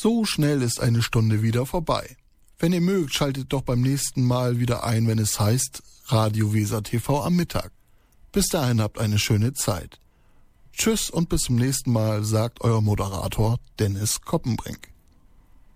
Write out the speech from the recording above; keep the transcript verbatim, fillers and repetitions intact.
So schnell ist eine Stunde wieder vorbei. Wenn ihr mögt, schaltet doch beim nächsten Mal wieder ein, wenn es heißt Radio Weser T V am Mittag. Bis dahin habt eine schöne Zeit. Tschüss und bis zum nächsten Mal, sagt euer Moderator Dennis Koppenbrink.